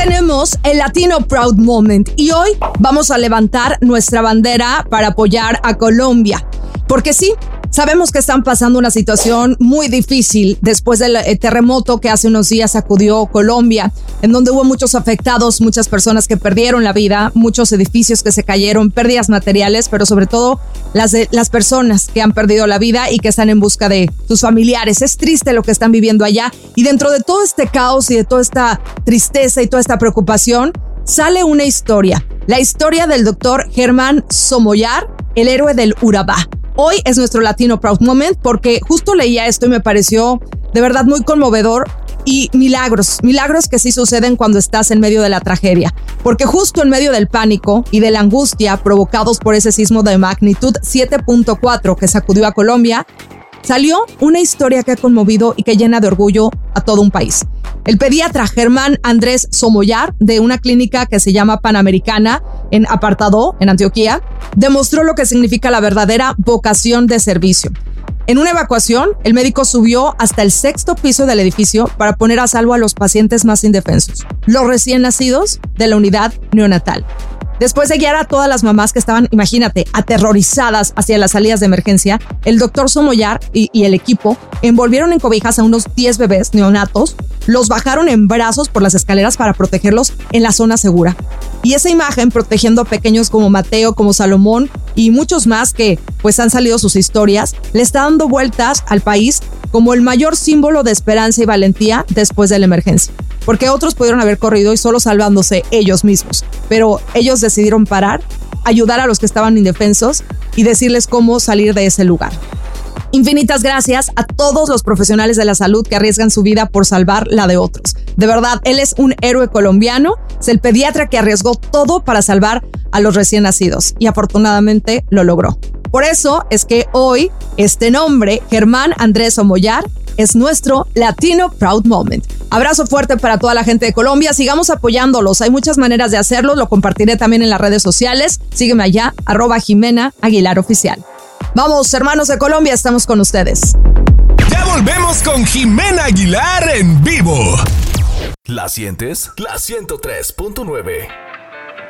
tenemos el Latino Proud Moment y hoy vamos a levantar nuestra bandera para apoyar a Colombia. Porque sí, sabemos que están pasando una situación muy difícil después del terremoto que hace unos días sacudió Colombia, en donde hubo muchos afectados, muchas personas que perdieron la vida, muchos edificios que se cayeron, pérdidas materiales, pero sobre todo las personas que han perdido la vida y que están en busca de sus familiares. Es triste lo que están viviendo allá y dentro de todo este caos y de toda esta tristeza y toda esta preocupación sale una historia, la historia del doctor Germán Somoyar, el héroe del Urabá. Hoy es nuestro Latino Proud Moment porque justo leía esto y me pareció de verdad muy conmovedor y milagros que sí suceden cuando estás en medio de la tragedia. Porque justo en medio del pánico y de la angustia provocados por ese sismo de magnitud 7.4 que sacudió a Colombia, salió una historia que ha conmovido y que llena de orgullo a todo un país. El pediatra Germán Andrés Somoyar, de una clínica que se llama Panamericana en Apartadó, en Antioquia, demostró lo que significa la verdadera vocación de servicio. En una evacuación, el médico subió hasta el 6º piso del edificio para poner a salvo a los pacientes más indefensos, los recién nacidos de la unidad neonatal. Después de guiar a todas las mamás que estaban, imagínate, aterrorizadas hacia las salidas de emergencia, el doctor Somoyar y el equipo envolvieron en cobijas a unos 10 bebés neonatos, los bajaron en brazos por las escaleras para protegerlos en la zona segura. Y esa imagen, protegiendo a pequeños como Mateo, como Salomón y muchos más que pues han salido sus historias, le está dando vueltas al país como el mayor símbolo de esperanza y valentía después de la emergencia. Porque otros pudieron haber corrido y solo salvándose ellos mismos, pero ellos decidieron parar, ayudar a los que estaban indefensos y decirles cómo salir de ese lugar. Infinitas gracias a todos los profesionales de la salud que arriesgan su vida por salvar la de otros. De verdad, él es un héroe colombiano, es el pediatra que arriesgó todo para salvar a los recién nacidos y afortunadamente lo logró. Por eso es que hoy este nombre, Germán Andrés Somoyar, es nuestro Latino Proud Moment. Abrazo fuerte para toda la gente de Colombia. Sigamos apoyándolos. Hay muchas maneras de hacerlo. Lo compartiré también en las redes sociales. Sígueme allá, @Jimena Aguilar Oficial. Vamos, hermanos de Colombia, estamos con ustedes. Ya volvemos con Jimena Aguilar en vivo. ¿La sientes? La 103.9.